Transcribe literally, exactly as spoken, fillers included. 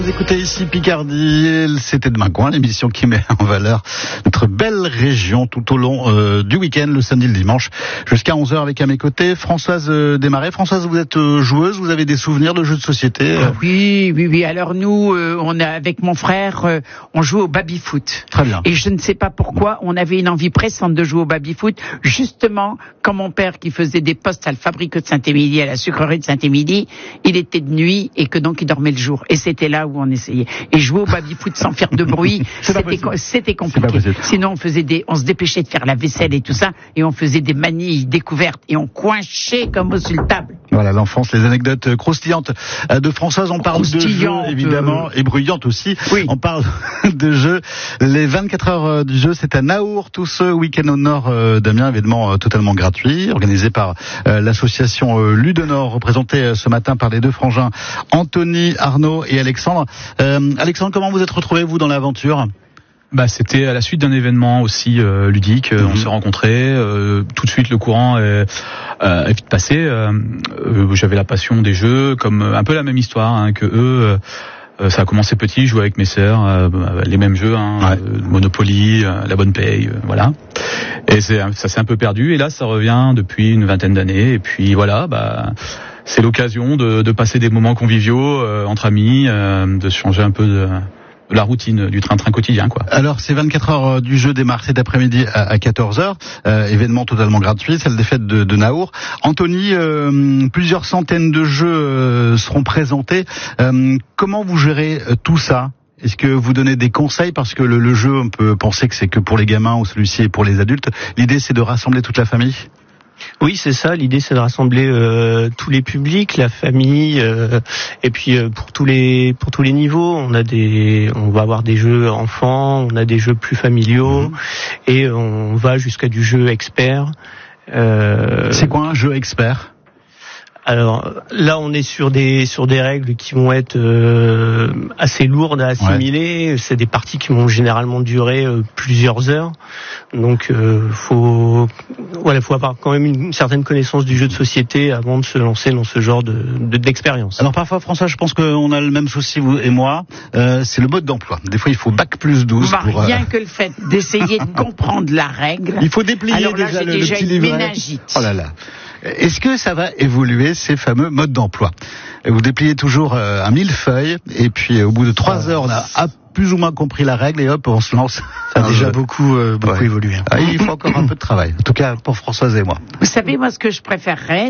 Vous écoutez ici Picardie, c'était Demain Coin, l'émission qui met en valeur notre belle région tout au long euh, du week-end, le samedi, le dimanche, jusqu'à onze heures avec à mes côtés Françoise euh, Desmarais. Françoise, vous êtes euh, joueuse, vous avez des souvenirs de jeux de société euh... ah, Oui, oui, oui. Alors nous, euh, on a avec mon frère, euh, on joue au baby-foot. Très bien. Et je ne sais pas pourquoi, on avait une envie pressante de jouer au baby-foot, justement quand mon père, qui faisait des postes à le fabrique de Saint-Émilie, à la sucrerie de Saint-Émilie, il était de nuit et que donc il dormait le jour. Et c'était là où on essayait. Et jouer au baby-foot sans faire de bruit, c'était, c'était compliqué. Sinon, on faisait des, on se dépêchait de faire la vaisselle et tout ça, et on faisait des manilles découvertes, et on coinchait comme sur le table. Voilà, l'enfance, les anecdotes croustillantes de Françoise. On parle de jeux, évidemment, et bruyantes aussi. Oui. On parle de jeux. Les vingt-quatre heures du jeu, c'est à Naour, tout ce week-end au nord d'Amiens, événement totalement gratuit, organisé par l'association Ludenor, représentée ce matin par les deux frangins, Anthony, Arnaud et Alexandre. Euh, Alexandre, comment vous êtes retrouvé, vous, dans l'aventure ? Bah, c'était à la suite d'un événement aussi euh, ludique. Euh, mmh. On s'est rencontrés. Euh, tout de suite, le courant est, euh, est vite passé. Euh, euh, j'avais la passion des jeux, comme un peu la même histoire hein, que eux. Euh, ça a commencé petit, je jouais avec mes sœurs, euh, les mêmes jeux, hein, ouais. euh, Monopoly, euh, La Bonne Paye, euh, voilà. Et c'est, ça s'est un peu perdu. Et là, ça revient depuis une vingtaine d'années. Et puis voilà, bah. C'est l'occasion de, de passer des moments conviviaux euh, entre amis, euh, de changer un peu de, de la routine du train-train quotidien, quoi. Alors, ces vingt-quatre heures du jeu démarrent cet après-midi à, à quatorze heures, euh, événement totalement gratuit, celle des fêtes de, de Naour. Anthony, euh, plusieurs centaines de jeux euh, seront présentés. Euh, comment vous gérez euh, tout ça ? Est-ce que vous donnez des conseils ? Parce que le, le jeu, on peut penser que c'est que pour les gamins ou celui-ci est pour les adultes. L'idée, c'est de rassembler toute la famille ? Oui, c'est ça. L'idée, c'est de rassembler euh, tous les publics, la famille, euh, et puis euh, pour tous les pour tous les niveaux. On a des, on va avoir des jeux enfants, on a des jeux plus familiaux, mmh. et on va jusqu'à du jeu expert. Euh... C'est quoi un jeu expert ? Alors là, on est sur des sur des règles qui vont être euh, assez lourdes à assimiler. Ouais. C'est des parties qui vont généralement durer euh, plusieurs heures. Donc, euh, faut voilà, faut avoir quand même une certaine connaissance du jeu de société avant de se lancer dans ce genre de, de d'expérience. Alors parfois, François, je pense qu'on a le même souci, vous et moi. Euh, c'est le mode d'emploi. Des fois, il faut bac plus douze. Bah, pour, rien euh... que le fait d'essayer de comprendre la règle. Il faut déplier Alors là, déjà j'ai le, déjà le petit une livret. méningite. Oh là là. Est-ce que ça va évoluer, ces fameux modes d'emploi ? Vous dépliez toujours euh, un millefeuille, et puis euh, au bout de trois heures, on a à plus ou moins compris la règle, et hop, on se lance. Ça a déjà jeu. beaucoup, euh, beaucoup ouais. évolué. Ah, il faut encore un peu de travail, en tout cas pour Françoise et moi. Vous savez, moi, ce que je préférerais,